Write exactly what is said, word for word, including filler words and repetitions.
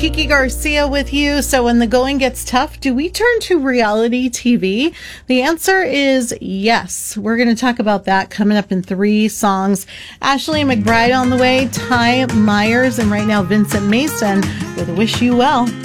Kiki Garcia with you. So when the going gets tough, do we turn to reality T V? The answer is yes. We're going to talk about that coming up in three songs. Ashley McBride on the way, Ty Myers, and right now Vincent Mason with Wish You Well.